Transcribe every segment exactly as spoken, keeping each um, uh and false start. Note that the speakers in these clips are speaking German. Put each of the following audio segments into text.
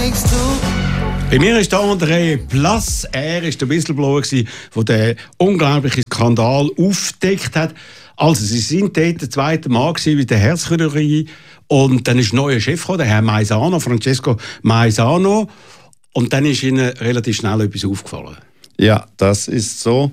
likes to. Bei mir ist der André Plass. Er war der Whistleblower, der den unglaublichen Skandal aufgedeckt hat. Also, sie sind dort der zweite Mann bei der Herzchirurgie. Und dann ist ein neuer Chef gekommen, der Herr Maisano, Francesco Maisano. Und dann ist ihnen relativ schnell etwas aufgefallen. Ja, das ist so.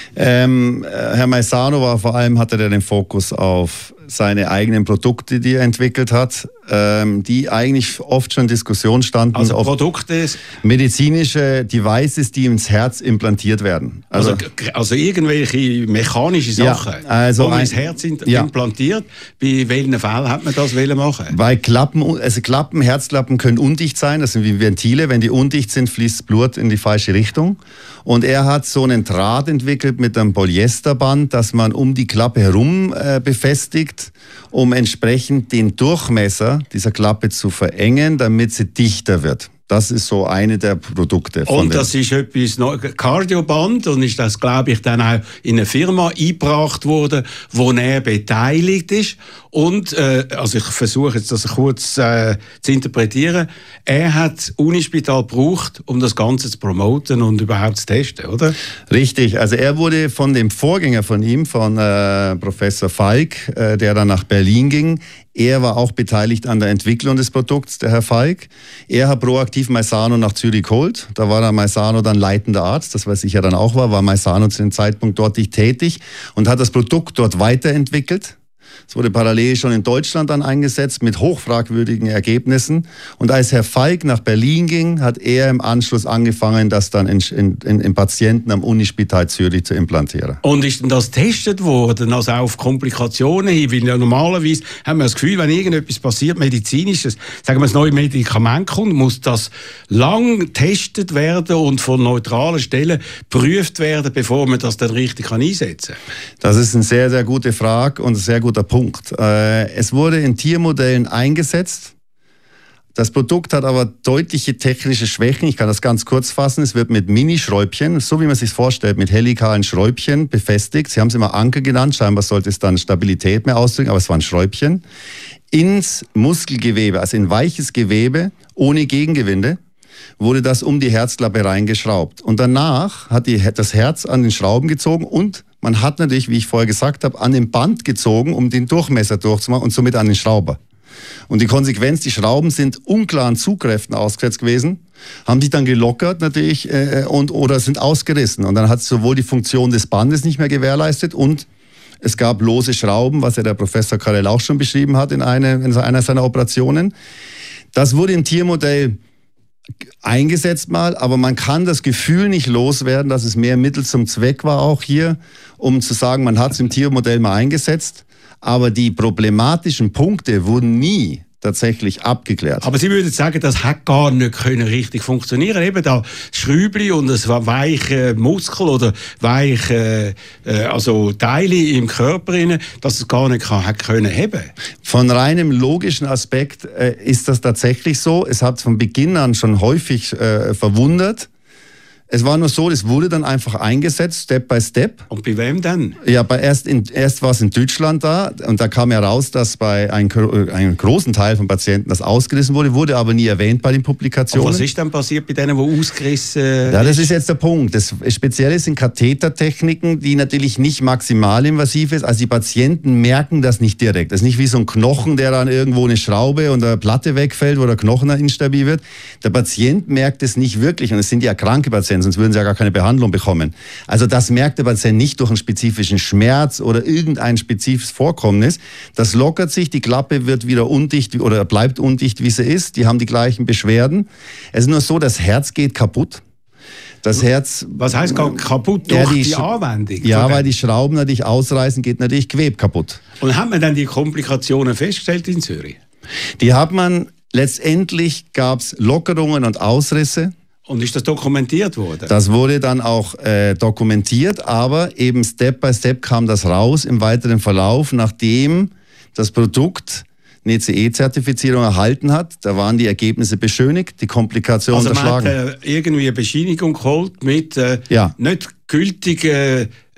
Ähm, Herr Maisano war vor allem, hatte er den Fokus auf seine eigenen Produkte, die er entwickelt hat, ähm, die eigentlich oft schon in Diskussion standen. Also Produkte? Medizinische Devices, die ins Herz implantiert werden. Also, also, also irgendwelche mechanische Sachen, ja, also wo man ein, ins Herz ja. implantiert. Bei welchen Fällen hat man das machen? Weil Klappen, also Klappen, Herzklappen können undicht sein, das sind wie Ventile. Wenn die undicht sind, fließt das Blut in die falsche Richtung. Und er hat so einen Draht entwickelt mit einem Polyesterband, das man um die Klappe herum äh, befestigt, um entsprechend den Durchmesser dieser Klappe zu verengen, damit sie dichter wird. Das ist so eine der Produkte. Von und das ist etwas Cardioband und ist das, glaube ich, dann auch in eine Firma eingebracht worden, wo er beteiligt ist. Und, äh, also ich versuche jetzt das kurz äh, zu interpretieren. Er hat das Unispital gebraucht, um das Ganze zu promoten und überhaupt zu testen, oder? Richtig. Also er wurde von dem Vorgänger von ihm, von äh, Professor Falk, äh, der dann nach Berlin ging. Er war auch beteiligt an der Entwicklung des Produkts, der Herr Falk. Er hat proaktiv Maisano nach Zürich geholt. Da war der Maisano dann leitender Arzt, das was ich ja dann auch war, war Maisano zu dem Zeitpunkt dort nicht tätig und hat das Produkt dort weiterentwickelt. Es wurde parallel schon in Deutschland dann eingesetzt mit hochfragwürdigen Ergebnissen. Und als Herr Falk nach Berlin ging, hat er im Anschluss angefangen, das dann in, in, in, in Patienten am Unispital Zürich zu implantieren. Und ist denn das getestet worden, also auf Komplikationen hin? Weil ja normalerweise haben wir das Gefühl, wenn irgendetwas passiert, medizinisches, sagen wir, ein neues Medikament kommt, muss das lang getestet werden und von neutralen Stellen geprüft werden, bevor man das dann richtig einsetzen kann? Das ist eine sehr, sehr gute Frage und ein sehr guter Punkt. Es wurde in Tiermodellen eingesetzt. Das Produkt hat aber deutliche technische Schwächen. Ich kann das ganz kurz fassen. Es wird mit Minischräubchen, so wie man es sich vorstellt, mit helikalen Schräubchen befestigt. Sie haben es immer Anker genannt. Scheinbar sollte es dann Stabilität mehr ausdrücken, aber es waren Schräubchen. Ins Muskelgewebe, also in weiches Gewebe, ohne Gegengewinde, wurde das um die Herzklappe reingeschraubt. Und danach hat die, das Herz an den Schrauben gezogen und man hat natürlich, wie ich vorher gesagt habe, an dem Band gezogen, um den Durchmesser durchzumachen und somit an den Schrauber. Und die Konsequenz, die Schrauben sind unklaren Zugkräften ausgesetzt gewesen, haben sich dann gelockert natürlich äh, und, oder sind ausgerissen. Und dann hat es sowohl die Funktion des Bandes nicht mehr gewährleistet und es gab lose Schrauben, was ja der Professor Karel auch schon beschrieben hat in, eine, in einer seiner Operationen. Das wurde im Tiermodell eingesetzt mal, aber man kann das Gefühl nicht loswerden, dass es mehr Mittel zum Zweck war auch hier, um zu sagen, man hat es im Tiermodell mal eingesetzt, aber die problematischen Punkte wurden nie tatsächlich abgeklärt. Aber Sie würden sagen, das hat gar nicht können richtig funktionieren. Eben da Schräubli und es war weiche Muskel oder weiche äh, also Teile im Körper rein, dass es gar nicht kann, hat können heben. Von reinem logischen Aspekt äh, ist das tatsächlich so. Es hat von Beginn an schon häufig äh, verwundert. Es war nur so, das wurde dann einfach eingesetzt, Step by Step. Und bei wem denn? Ja, bei erst, in, erst war es in Deutschland da und da kam heraus, dass bei einem, einem großen Teil von Patienten das ausgerissen wurde, wurde aber nie erwähnt bei den Publikationen. Und was ist dann passiert bei denen, die ausgerissen äh, Ja, das ist jetzt der Punkt. Das Spezielle sind Kathetertechniken, die natürlich nicht maximal invasiv ist. Also die Patienten merken das nicht direkt. Das ist nicht wie so ein Knochen, der dann irgendwo eine Schraube und eine Platte wegfällt, wo der Knochen dann instabil wird. Der Patient merkt es nicht wirklich und es sind ja kranke Patienten, sonst würden sie ja gar keine Behandlung bekommen. Also das merkt der Patient nicht durch einen spezifischen Schmerz oder irgendein spezifisches Vorkommnis. Das lockert sich, die Klappe wird wieder undicht oder bleibt undicht, wie sie ist. Die haben die gleichen Beschwerden. Es ist nur so, das Herz geht kaputt. Das Herz... Was heißt kaputt durch ja, die, die Anwendung? Ja, weil die Schrauben natürlich ausreißen, geht natürlich Gewebe kaputt. Und hat man dann die Komplikationen festgestellt in Zürich? Die hat man, letztendlich gab es Lockerungen und Ausrisse. Und ist das dokumentiert worden? Das wurde dann auch äh, dokumentiert, aber eben Step by Step kam das raus im weiteren Verlauf, nachdem das Produkt eine C E-Zertifizierung erhalten hat. Da waren die Ergebnisse beschönigt, die Komplikationen also unterschlagen. Also man hat äh, irgendwie eine Bescheinigung geholt mit äh, ja. nicht gültigen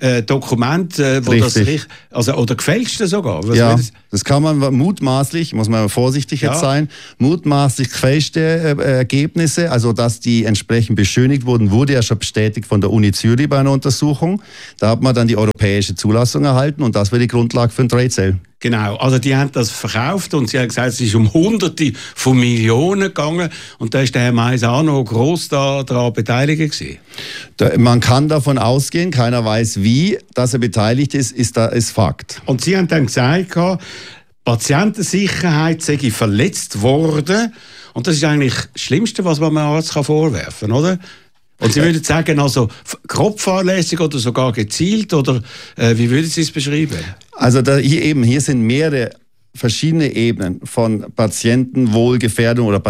äh, Dokument, äh, wo Richtig. das also oder gefälschte sogar. Was ja, das? das kann man mutmaßlich, muss man vorsichtig jetzt ja. sein, mutmaßlich gefälschte äh, Ergebnisse, also dass die entsprechend beschönigt wurden, wurde ja schon bestätigt von der Uni Zürich bei einer Untersuchung. Da hat man dann die europäische Zulassung erhalten und das war die Grundlage für ein Trade Sale. Genau, also die haben das verkauft und sie haben gesagt, es ist um Hunderte von Millionen gegangen und da ist der Herr Maisano gross da, daran beteiligt gewesen. Da, man kann davon ausgehen, keiner weiß wie, dass er beteiligt ist, ist, da, ist Fakt. Und Sie haben dann gesagt, Patientensicherheit sei verletzt worden und das ist eigentlich das Schlimmste, was man einem Arzt vorwerfen kann, oder? Und Sie würden sagen, also grob fahrlässig oder sogar gezielt, oder äh, wie würden Sie es beschreiben? Also da, hier eben, hier sind mehrere verschiedene Ebenen von Patientenwohlgefährdung oder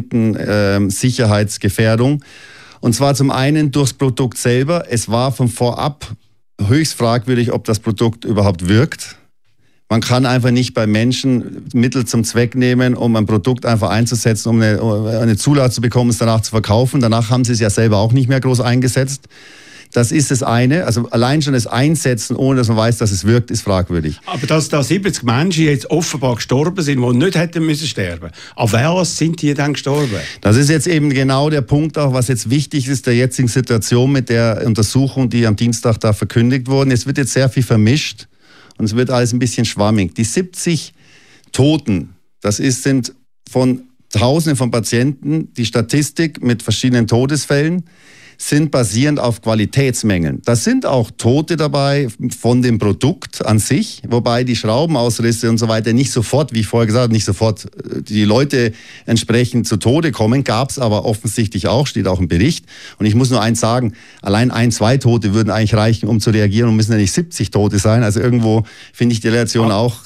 Patientensicherheitsgefährdung. Äh, Und zwar zum einen durchs Produkt selber. Es war von vorab höchst fragwürdig, ob das Produkt überhaupt wirkt. Man kann einfach nicht bei Menschen Mittel zum Zweck nehmen, um ein Produkt einfach einzusetzen, um eine, um eine Zulage zu bekommen, es danach zu verkaufen. Danach haben sie es ja selber auch nicht mehr groß eingesetzt. Das ist das eine. Also allein schon das Einsetzen, ohne dass man weiß, dass es wirkt, ist fragwürdig. Aber dass da siebzig Menschen jetzt offenbar gestorben sind, die nicht hätten müssen sterben. Auf was sind die dann gestorben? Das ist jetzt eben genau der Punkt auch, was jetzt wichtig ist, der jetzigen Situation mit der Untersuchung, die am Dienstag da verkündigt wurde. Es wird jetzt sehr viel vermischt. Und es wird alles ein bisschen schwammig. Die siebzig Toten, das ist, sind von Tausenden von Patienten, die Statistik mit verschiedenen Todesfällen, sind basierend auf Qualitätsmängeln. Da sind auch Tote dabei von dem Produkt an sich, wobei die Schraubenausrisse und so weiter nicht sofort, wie ich vorher gesagt habe, nicht sofort die Leute entsprechend zu Tode kommen. Gab es aber offensichtlich auch, steht auch im Bericht. Und ich muss nur eins sagen, allein ein, zwei Tote würden eigentlich reichen, um zu reagieren und müssen ja nicht siebzig Tote sein. Also irgendwo finde ich die Relation ja. auch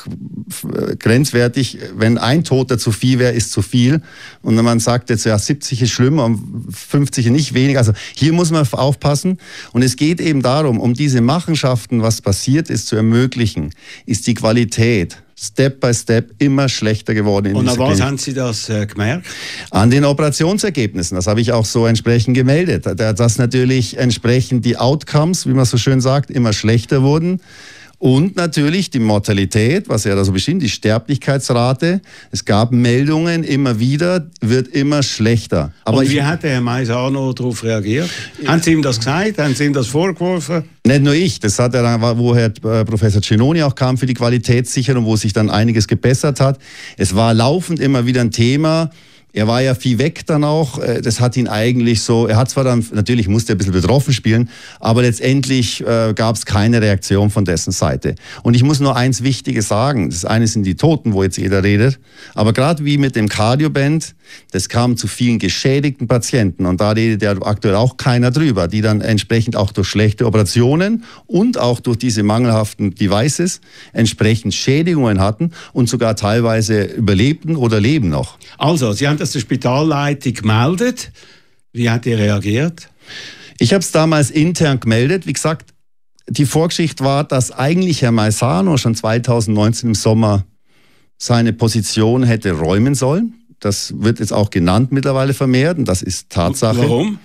grenzwertig. Wenn ein Toter zu viel wäre, ist zu viel. Und wenn man sagt jetzt, ja, siebzig ist schlimm und fünfzig nicht wenig, also hier muss man aufpassen. Und es geht eben darum, um diese Machenschaften, was passiert ist, zu ermöglichen, ist die Qualität Step by Step immer schlechter geworden. Und an was haben Sie das äh, gemerkt? An den Operationsergebnissen. Das habe ich auch so entsprechend gemeldet. Dass natürlich entsprechend die Outcomes, wie man so schön sagt, immer schlechter wurden. Und natürlich die Mortalität, was ja da so bestimmt, die Sterblichkeitsrate. Es gab Meldungen immer wieder, wird immer schlechter. Aber und wie hat der Herr Maisano darauf reagiert? Ja. Haben Sie ihm das gesagt? Haben Sie ihm das vorgeworfen? Nicht nur ich, das hat er dann, wo Herr Professor Cennoni auch kam für die Qualitätssicherung, wo sich dann einiges gebessert hat. Es war laufend immer wieder ein Thema. Er war ja viel weg dann auch, das hat ihn eigentlich so, er hat zwar dann, natürlich musste er ein bisschen betroffen spielen, aber letztendlich äh, gab es keine Reaktion von dessen Seite. Und ich muss nur eins Wichtiges sagen, das eine sind die Toten, wo jetzt jeder redet, aber gerade wie mit dem Cardioband, das kam zu vielen geschädigten Patienten und da redet ja aktuell auch keiner drüber, die dann entsprechend auch durch schlechte Operationen und auch durch diese mangelhaften Devices entsprechend Schädigungen hatten und sogar teilweise überlebten oder leben noch. Also, Sie haben das der Spitalleitung gemeldet. Wie hat ihr reagiert? Ich habe es damals intern gemeldet. Wie gesagt, die Vorgeschichte war, dass eigentlich Herr Maisano schon zweitausendneunzehn im Sommer seine Position hätte räumen sollen. Das wird jetzt auch genannt mittlerweile vermehrt und das ist Tatsache. Warum?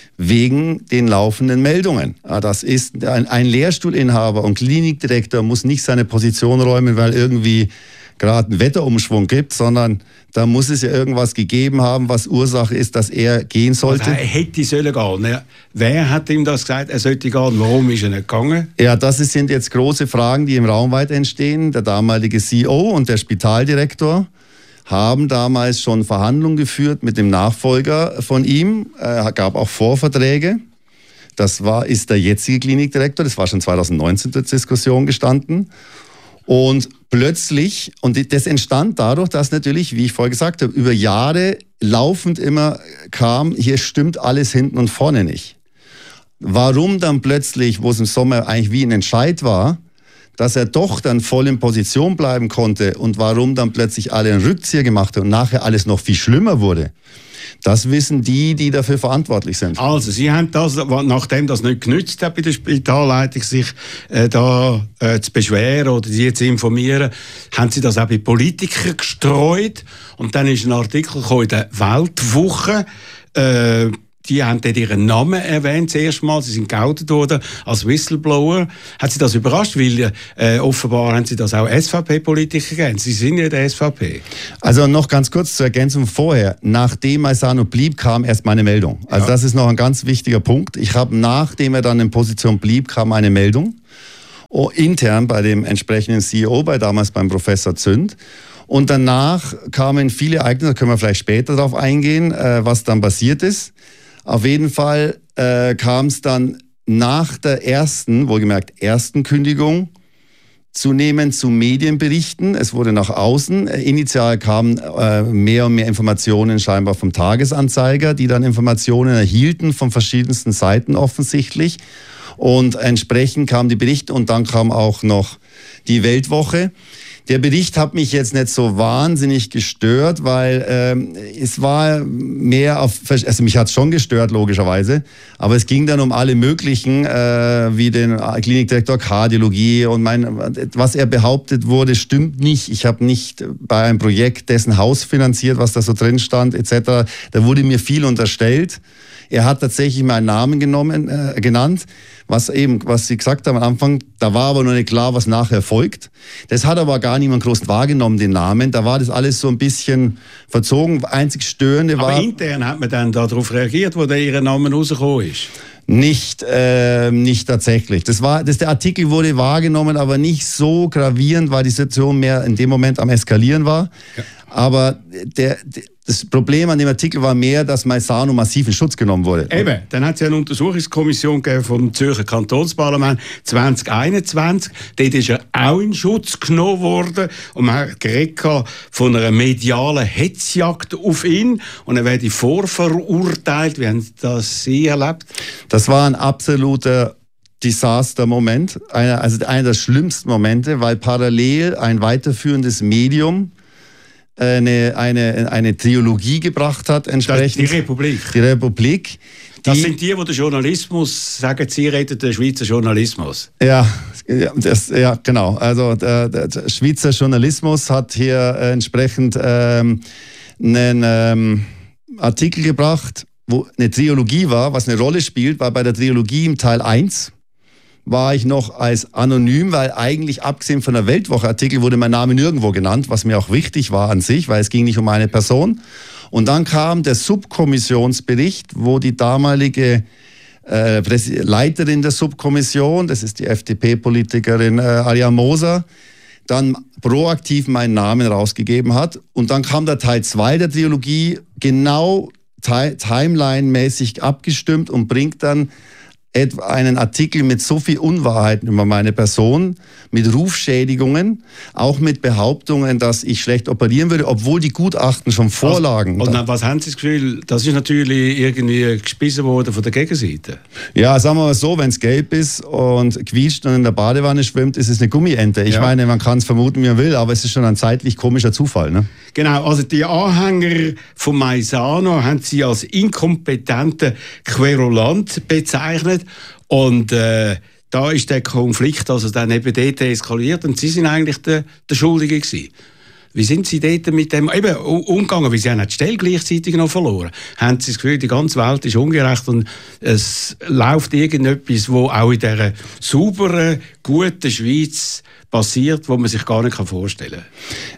Wegen den laufenden Meldungen. Das ist ein, ein Lehrstuhlinhaber und Klinikdirektor muss nicht seine Position räumen, weil irgendwie gerade einen Wetterumschwung gibt, sondern da muss es ja irgendwas gegeben haben, was Ursache ist, dass er gehen sollte. Also er hätte sollen gehen. Wer hat ihm das gesagt, er sollte gehen? Warum ist er nicht gegangen? Ja, das sind jetzt große Fragen, die im Raum weit entstehen. Der damalige C E O und der Spitaldirektor haben damals schon Verhandlungen geführt mit dem Nachfolger von ihm. Es gab auch Vorverträge. Das war, ist der jetzige Klinikdirektor. Das war schon zweitausendneunzehn zur Diskussion gestanden. Und plötzlich, und das entstand dadurch, dass natürlich, wie ich vorher gesagt habe, über Jahre laufend immer kam, hier stimmt alles hinten und vorne nicht. Warum dann plötzlich, wo es im Sommer eigentlich wie ein Entscheid war, dass er doch dann voll in Position bleiben konnte und warum dann plötzlich alle einen Rückzieher gemacht haben und nachher alles noch viel schlimmer wurde, das wissen die, die dafür verantwortlich sind. Also, Sie haben das, nachdem das nicht genützt hat bei der Spitalleitung, sich äh, da äh, zu beschweren oder sie zu informieren, haben Sie das auch bei Politikern gestreut. Und dann ist ein Artikel gekommen in der Weltwoche. Äh, die haben dort ihren Namen erwähnt, das erste Mal. Sie sind geoutet worden als Whistleblower. Hat Sie das überrascht? Weil äh, offenbar haben Sie das auch S V P-Politiker gegeben. Sie sind ja der S V P. Also noch ganz kurz zur Ergänzung vorher. Nachdem Maisano blieb, kam erst meine Meldung. Also ja. Das ist noch ein ganz wichtiger Punkt. Ich habe, nachdem er dann in Position blieb, kam eine Meldung. Oh, intern bei dem entsprechenden C E O, bei damals beim Professor Zünd. Und danach kamen viele Ereignisse, da können wir vielleicht später darauf eingehen, äh, was dann passiert ist. Auf jeden Fall äh, kam es dann nach der ersten, wohlgemerkt ersten Kündigung, zunehmend zu Medienberichten. Es wurde nach außen. Initial kamen äh, mehr und mehr Informationen scheinbar vom Tagesanzeiger, die dann Informationen erhielten von verschiedensten Seiten offensichtlich. Und entsprechend kamen die Berichte und dann kam auch noch die Weltwoche. Der Bericht hat mich jetzt nicht so wahnsinnig gestört, weil ähm, es war mehr auf, also mich hat es schon gestört logischerweise, aber es ging dann um alle möglichen, äh, wie den Klinikdirektor Kardiologie und mein, was er behauptet wurde, stimmt nicht. Ich habe nicht bei einem Projekt dessen Haus finanziert, was da so drin stand et cetera. Da wurde mir viel unterstellt. Er hat tatsächlich meinen Namen genommen, äh, genannt, was eben, was Sie gesagt haben am Anfang, da war aber noch nicht klar, was nachher folgt. Das hat aber gar niemand groß wahrgenommen, den Namen. Da war das alles so ein bisschen verzogen. Einzig Störende war... Aber intern hat man dann darauf reagiert, wo der Ihr Name rausgekommen ist? Nicht, äh, nicht tatsächlich. Das war, das, der Artikel wurde wahrgenommen, aber nicht so gravierend, weil die Situation mehr in dem Moment am Eskalieren war. Ja. Aber der, der, das Problem an dem Artikel war mehr, dass Maisano massiv in Schutz genommen wurde. Eben, dann hat es ja eine Untersuchungskommission gegeben vom Zürcher Kantonsparlament zwanzig einundzwanzig. Dort ist er auch in Schutz genommen worden und man hat geredet von einer medialen Hetzjagd auf ihn und er werde vorverurteilt. Wie haben das Sie erlebt? Das war ein absoluter Desaster-Moment, einer, also einer der schlimmsten Momente, weil parallel ein weiterführendes Medium eine, eine, eine Trilogie gebracht hat, entsprechend. Die Republik. Die Republik. Das die, sind die, die den Journalismus, sagen Sie, retten den Schweizer Journalismus. Ja, das, ja genau. Also der, der Schweizer Journalismus hat hier äh, entsprechend ähm, einen ähm, Artikel gebracht, wo eine Trilogie war, was eine Rolle spielt, weil bei der Trilogie im Teil eins war ich noch als anonym, weil eigentlich abgesehen von der Weltwoche-Artikel wurde mein Name nirgendwo genannt, was mir auch wichtig war an sich, weil es ging nicht um eine Person. Und dann kam der Subkommissionsbericht, wo die damalige äh, Leiterin der Subkommission, das ist die F D P-Politikerin äh, Alia Moser, dann proaktiv meinen Namen rausgegeben hat. Und dann kam der Teil zwei der Trilogie, genau timeline-mäßig abgestimmt und bringt dann etwa einen Artikel mit so viel Unwahrheiten über meine Person, mit Rufschädigungen, auch mit Behauptungen, dass ich schlecht operieren würde, obwohl die Gutachten schon vorlagen. Also, und was haben Sie das Gefühl, das ist natürlich irgendwie gespissen worden von der Gegenseite? Ja, sagen wir mal so, wenn es gelb ist und quietscht und in der Badewanne schwimmt, ist es eine Gummiente. Ich ja. meine, man kann es vermuten, wie man will, aber es ist schon ein zeitlich komischer Zufall. Ne? Genau, also die Anhänger von Maisano haben Sie als inkompetenten Querulant bezeichnet. Und äh, da ist der Konflikt also dann eben dort eskaliert und Sie sind eigentlich der, der Schuldige gewesen. Wie sind Sie dort mit dem eben umgegangen? Weil Sie haben die Stelle gleichzeitig noch verloren. Haben Sie das Gefühl, die ganze Welt ist ungerecht und es läuft irgendetwas, wo auch in dieser sauberen, guten Schweiz passiert, wo man sich gar nicht vorstellen kann?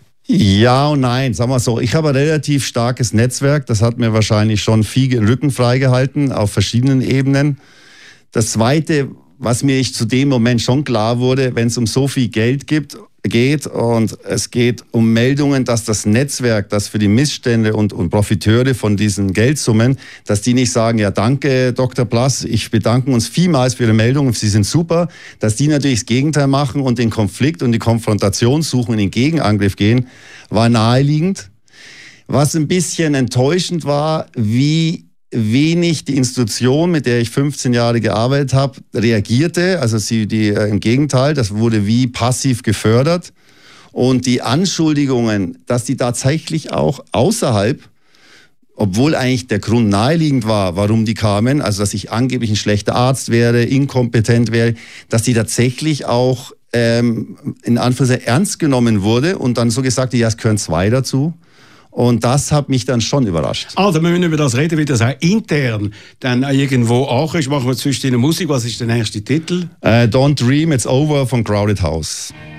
Ja und nein, sagen wir so. Ich habe ein relativ starkes Netzwerk. Das hat mir wahrscheinlich schon viel den Rücken freigehalten auf verschiedenen Ebenen. Das Zweite, was mir ich zu dem Moment schon klar wurde, wenn es um so viel Geld gibt, geht und es geht um Meldungen, dass das Netzwerk, das für die Missstände und, und Profiteure von diesen Geldsummen, dass die nicht sagen, ja danke Doktor Blass, ich bedanke uns vielmals für Ihre Meldungen, Sie sind super, dass die natürlich das Gegenteil machen und den Konflikt und die Konfrontation suchen und in den Gegenangriff gehen, war naheliegend. Was ein bisschen enttäuschend war, wie wenig die Institution, mit der ich fünfzehn Jahre gearbeitet habe, reagierte. Also sie, die, äh, im Gegenteil, das wurde wie passiv gefördert. Und die Anschuldigungen, dass die tatsächlich auch außerhalb, obwohl eigentlich der Grund naheliegend war, warum die kamen, also dass ich angeblich ein schlechter Arzt wäre, inkompetent wäre, dass die tatsächlich auch ähm, in Anführungszeichen ernst genommen wurde und dann so gesagt, ja, es gehören zwei dazu. Und das hat mich dann schon überrascht. Also, wir müssen über das reden, wie das auch intern dann auch irgendwo ankommt. Machen wir zwischen den Musik. Was ist der nächste Titel? Uh, Don't Dream It's Over von Crowded House.